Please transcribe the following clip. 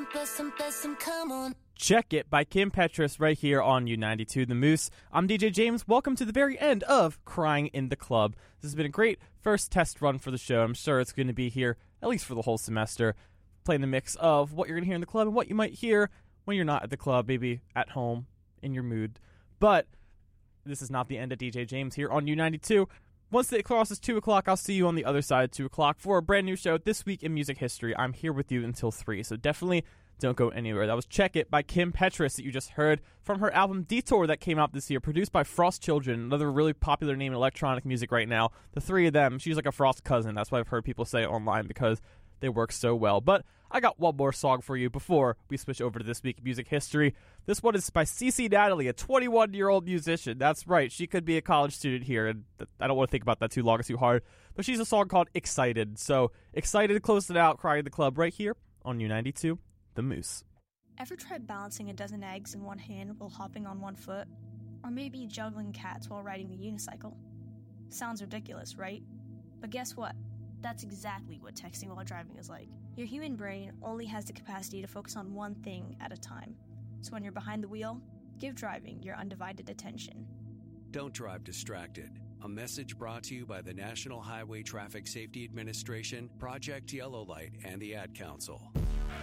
come on. Check It by Kim Petras right here on U92 The Moose. I'm DJ James. Welcome to the very end of Crying in the Club. This has been a great first test run for the show. I'm sure it's going to be here at least for the whole semester, playing the mix of what you're going to hear in the club and what you might hear when you're not at the club, maybe at home in your mood. But this is not the end of DJ James here on U92. Once it crosses 2 o'clock, I'll see you on the other side of 2 o'clock for a brand new show, This Week in Music History. I'm here with you until 3, so definitely don't go anywhere. That was Check It by Kim Petras that you just heard from her album Detour that came out this year, produced by Frost Children, another really popular name in electronic music right now. The three of them, she's like a Frost cousin. That's why I've heard people say it online because they work so well. But I got one more song for you before we switch over to This Week in Music History. This one is by CeCe Natalie, a 21-year-old musician. That's right, she could be a college student here, and I don't want to think about that too long or too hard. But she's a song called Excited. So, Excited to close it out, Crying in the Club right here on U92, The Moose. Ever tried balancing a dozen eggs in one hand while hopping on one foot? Or maybe juggling cats while riding a unicycle? Sounds ridiculous, right? But guess what? That's exactly what texting while driving is like. Your human brain only has the capacity to focus on one thing at a time. So when you're behind the wheel, give driving your undivided attention. Don't drive distracted. A message brought to you by the National Highway Traffic Safety Administration, Project Yellow Light, and the Ad Council.